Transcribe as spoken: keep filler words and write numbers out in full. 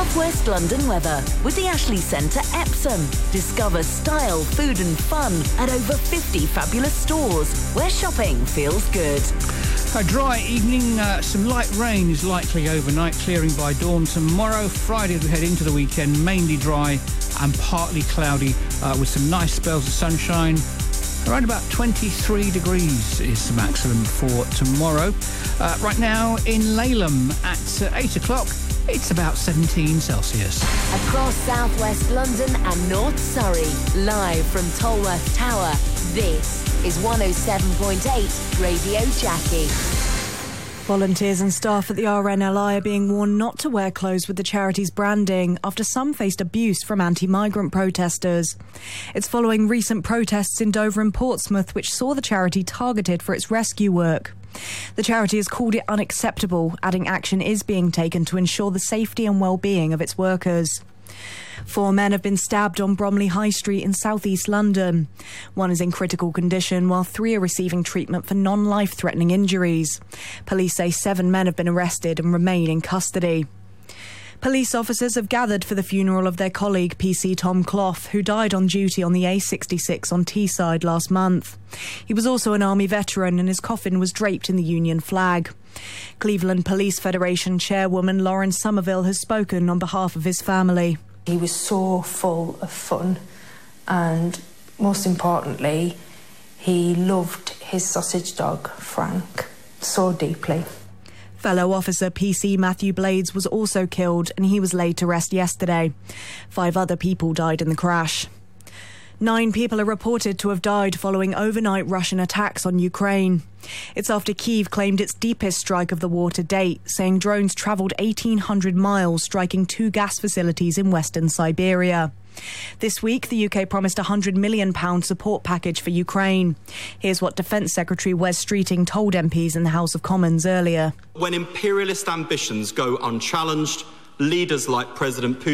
South West London weather with the Ashley Centre Epsom. Discover style, food and fun at over fifty fabulous stores where shopping feels good. A dry evening, uh, some light rain is likely overnight, clearing by dawn tomorrow. Friday, as we head into the weekend, mainly dry and partly cloudy uh, with some nice spells of sunshine. Around about twenty-three degrees is the maximum for tomorrow. Uh, right now in Laleham at uh, eight o'clock, it's about seventeen Celsius. Across South West London and North Surrey, live from Tolworth Tower, this is one oh seven point eight Radio Jackie. Volunteers and staff at the R N L I are being warned not to wear clothes with the charity's branding after some faced abuse from anti-migrant protesters. It's following recent protests in Dover and Portsmouth, which saw the charity targeted for its rescue work. The charity has called it unacceptable, adding action is being taken to ensure the safety and well-being of its workers. Four men have been stabbed on Bromley High Street in southeast London. One is in critical condition, while three are receiving treatment for non-life-threatening injuries. Police say seven men have been arrested and remain in custody. Police officers have gathered for the funeral of their colleague P C Tom Clough, who died on duty on the A sixty-six on Teesside last month. He was also an Army veteran and his coffin was draped in the Union flag. Cleveland Police Federation chairwoman Lauren Somerville has spoken on behalf of his family. He was so full of fun and, most importantly, he loved his sausage dog, Frank, so deeply. Fellow officer P C Matthew Blades was also killed and he was laid to rest yesterday. Five other people died in the crash. Nine people are reported to have died following overnight Russian attacks on Ukraine. It's after Kyiv claimed its deepest strike of the war to date, saying drones travelled eighteen hundred miles, striking two gas facilities in western Siberia. This week, the U K promised a one hundred million pounds support package for Ukraine. Here's what Defence Secretary Wes Streeting told M Ps in the House of Commons earlier. When imperialist ambitions go unchallenged, leaders like President Putin